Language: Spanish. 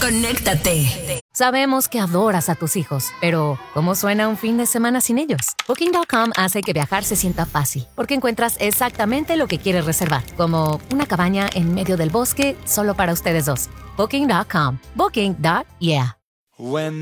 conéctate. Sabemos que adoras a tus hijos, pero ¿cómo suena un fin de semana sin ellos? Booking.com hace que viajar se sienta fácil, porque encuentras exactamente lo que quieres reservar, como una cabaña en medio del bosque solo para ustedes dos. Booking.com. Booking.yeah. When